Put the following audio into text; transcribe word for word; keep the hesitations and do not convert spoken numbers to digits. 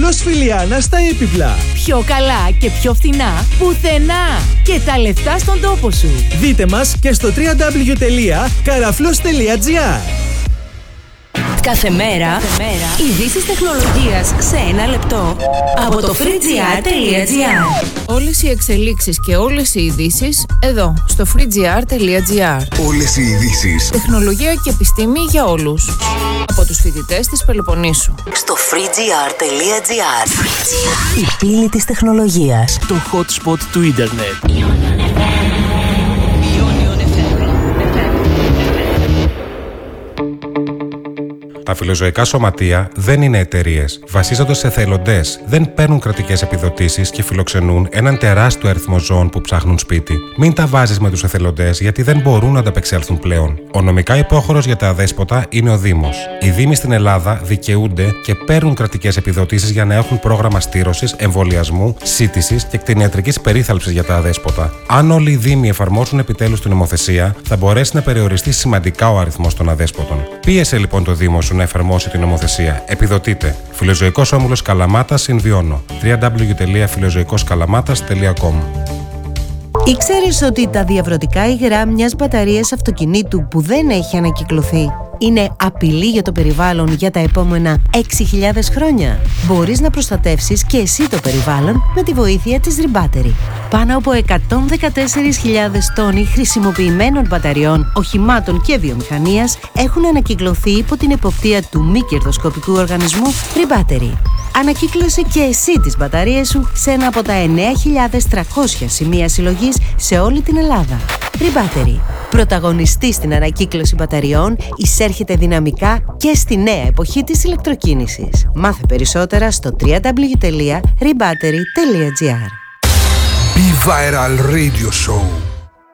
απλώς Φιλιάνα στα έπιπλα. Πιο καλά και πιο φθηνά πουθενά. Και τα λεφτά στον τόπο σου. Δείτε μας και στο double-u double-u double-u τελεία καραφλός τελεία τζι άρ. Κάθε μέρα, Κάθε μέρα ειδήσεις τεχνολογίας σε ένα λεπτό από το free g r τελεία τζι άρ. Όλες οι εξελίξεις και όλες οι ειδήσεις εδώ, στο free g r τελεία τζι άρ. Όλες οι ειδήσεις. Τεχνολογία και επιστήμη για όλους. Από τους φοιτητές της Πελοποννήσου. Στο free g r τελεία τζι άρ. Η πύλη της τεχνολογίας. Το hot spot του ίντερνετ. Τα φιλοζωικά σωματεία δεν είναι εταιρείες. Βασίζονται σε εθελοντές, δεν παίρνουν κρατικές επιδοτήσεις και φιλοξενούν έναν τεράστιο αριθμό ζώων που ψάχνουν σπίτι. Μην τα βάζεις με τους εθελοντές, γιατί δεν μπορούν να ανταπεξέλθουν πλέον. Ο νομικά υπόχωρος για τα αδέσποτα είναι ο Δήμος. Οι Δήμοι στην Ελλάδα δικαιούνται και παίρνουν κρατικές επιδοτήσεις για να έχουν πρόγραμμα στήρωσης, εμβολιασμού, σύτησης και κτηνιατρικής περίθαλψης για τα αδέσποτα. Αν όλοι οι Δήμοι εφαρμόσουν επιτέλους την νομοθεσία, θα μπορέσει να περιοριστεί σημαντικά ο αριθμός των αδέσποτων. Πίεσε λοιπόν το Δήμο σου να εφαρμόσει την νομοθεσία. Επιδοτείτε. Φιλοζωικός Όμιλος Καλαμάτας Συνδυώνω. double-u double-u double-u τελεία φιλοζωικός καλαμάτας τελεία com. Ήξερες ότι τα διαβρωτικά υγρά μιας μπαταρίας αυτοκινήτου που δεν έχει ανακυκλωθεί είναι απειλή για το περιβάλλον για τα επόμενα έξι χιλιάδες χρόνια? Μπορείς να προστατεύσεις και εσύ το περιβάλλον με τη βοήθεια της Rebattery. Πάνω από εκατόν δεκατέσσερις χιλιάδες τόνοι χρησιμοποιημένων μπαταριών, οχημάτων και βιομηχανίας έχουν ανακυκλωθεί υπό την εποπτεία του μη κερδοσκοπικού οργανισμού Rebattery. Ανακύκλωσε και εσύ τις μπαταρίες σου σε ένα από τα εννέα χιλιάδες τριακόσια σημεία συλλογής σε όλη την Ελλάδα. Rebattery. Πρωταγωνιστή στην ανακύκλωση μπαταριών, εισέρχεται δυναμικά και στη νέα εποχή της ηλεκτροκίνησης. Μάθε περισσότερα στο double-u double-u double-u τελεία rebattery τελεία τζι άρ. Be Viral Radio Show.